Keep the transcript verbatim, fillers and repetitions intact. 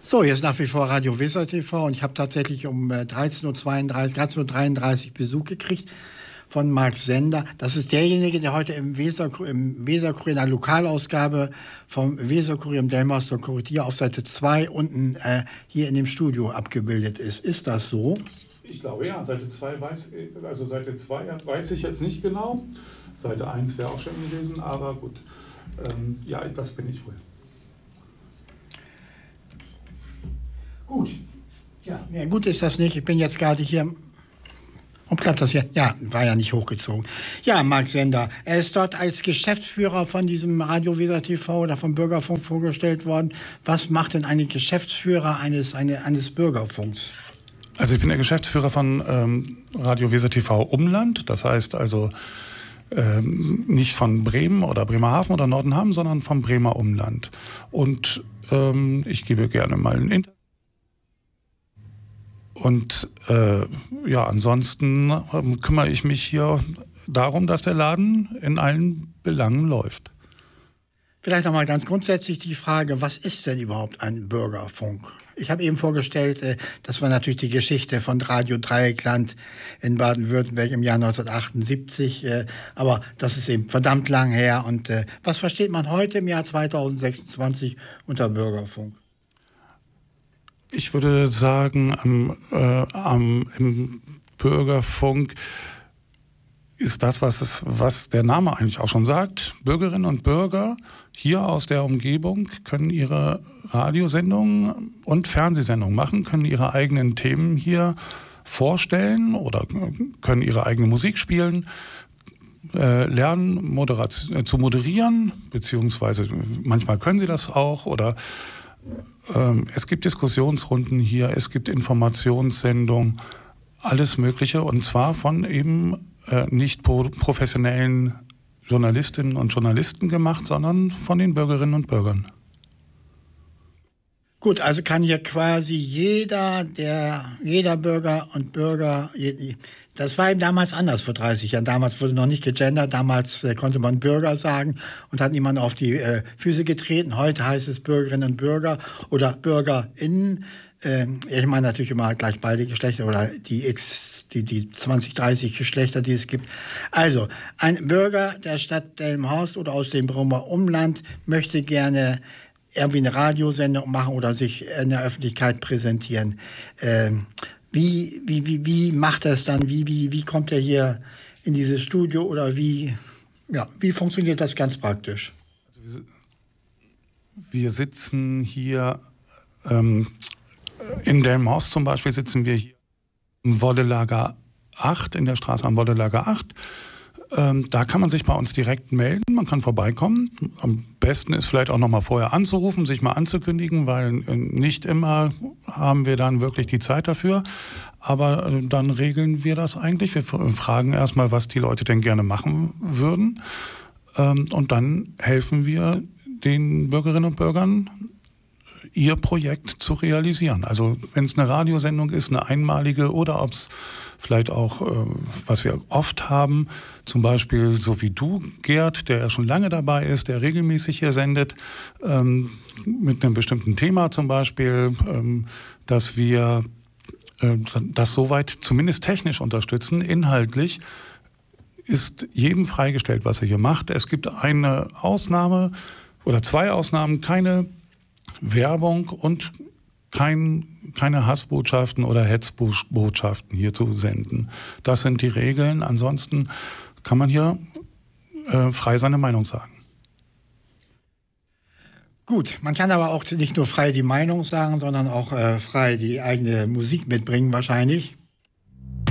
So, hier ist nach wie vor Radio Weser T V und ich habe tatsächlich um äh, dreizehn Uhr zweiunddreißig, dreizehn Uhr dreiunddreißig Besuch gekriegt von Marc Sender. Das ist derjenige, der heute im Weser, im Weser-Kurier, in der Lokalausgabe vom Weser-Kurier im Delmenhorster Kurier auf Seite zwei unten äh, hier in dem Studio abgebildet ist. Ist das so? Ich glaube ja, Seite zwei weiß, also Seite zwei weiß ich jetzt nicht genau. Seite eins wäre auch schön gewesen, aber gut. Ähm, ja, das bin ich wohl. Gut. Ja, ja, gut ist das nicht. Ich bin jetzt gerade hier. Und klappt das ja? Ja, war ja nicht hochgezogen. Ja, Marc Sender. Er ist dort als Geschäftsführer von diesem Radio Weser T V oder vom Bürgerfunk vorgestellt worden. Was macht denn ein Geschäftsführer eines, eine, eines Bürgerfunks? Also ich bin der Geschäftsführer von ähm, Radio Weser T V Umland. Das heißt also ähm, nicht von Bremen oder Bremerhaven oder Nordenham, sondern vom Bremer Umland. Und ähm, ich gebe gerne mal ein Interview. Und äh, ja, ansonsten äh, kümmere ich mich hier darum, dass der Laden in allen Belangen läuft. Vielleicht nochmal ganz grundsätzlich die Frage, was ist denn überhaupt ein Bürgerfunk? Ich habe eben vorgestellt, äh, das war natürlich die Geschichte von Radio Dreieckland in Baden-Württemberg im Jahr neunzehnhundertachtundsiebzig, äh, aber das ist eben verdammt lang her. Und äh, was versteht man heute im Jahr zweitausendsechsundzwanzig unter Bürgerfunk? Ich würde sagen, am, äh, am, im Bürgerfunk ist das, was, es, was der Name eigentlich auch schon sagt. Bürgerinnen und Bürger hier aus der Umgebung können ihre Radiosendungen und Fernsehsendungen machen, können ihre eigenen Themen hier vorstellen oder können ihre eigene Musik spielen, äh, lernen Moderation, äh, zu moderieren, beziehungsweise manchmal können sie das auch oder es gibt Diskussionsrunden hier, es gibt Informationssendungen, alles Mögliche und zwar von eben äh, nicht professionellen Journalistinnen und Journalisten gemacht, sondern von den Bürgerinnen und Bürgern. Gut, also kann hier quasi jeder, der, jeder Bürger und Bürger, das war eben damals anders vor dreißig Jahren. Damals wurde noch nicht gegendert, damals äh, konnte man Bürger sagen und hat niemand auf die äh, Füße getreten. Heute heißt es Bürgerinnen und Bürger oder BürgerInnen. Äh, ich meine natürlich immer gleich beide Geschlechter oder die X, die, die zwanzig, dreißig Geschlechter, die es gibt. Also, ein Bürger der Stadt Delmenhorst oder aus dem Bremer Umland möchte gerne irgendwie eine Radiosendung machen oder sich in der Öffentlichkeit präsentieren. Ähm, wie, wie, wie, wie macht er es dann? Wie, wie, wie kommt er hier in dieses Studio oder wie, ja, wie funktioniert das ganz praktisch? Also wir sitzen hier ähm, in Delmenhorst zum Beispiel, sitzen wir hier im Wollelager acht, in der Straße am Wollelager acht. Ähm, da kann man sich bei uns direkt melden, man kann vorbeikommen. Am besten ist vielleicht auch noch mal vorher anzurufen, sich mal anzukündigen, weil äh, nicht immer haben wir dann wirklich die Zeit dafür. Aber äh, dann regeln wir das eigentlich. Wir fragen erstmal, was die Leute denn gerne machen würden. Ähm, und dann helfen wir den Bürgerinnen und Bürgern, ihr Projekt zu realisieren. Also wenn es eine Radiosendung ist, eine einmalige oder ob es vielleicht auch, äh, was wir oft haben, zum Beispiel so wie du, Gerd, der ja schon lange dabei ist, der regelmäßig hier sendet, ähm, mit einem bestimmten Thema zum Beispiel, ähm, dass wir äh, das soweit zumindest technisch unterstützen, inhaltlich ist jedem freigestellt, was er hier macht. Es gibt eine Ausnahme oder zwei Ausnahmen, keine Werbung und kein, keine Hassbotschaften oder Hetzbotschaften hier zu senden. Das sind die Regeln. Ansonsten kann man hier äh, frei seine Meinung sagen. Gut, man kann aber auch nicht nur frei die Meinung sagen, sondern auch äh, frei die eigene Musik mitbringen wahrscheinlich.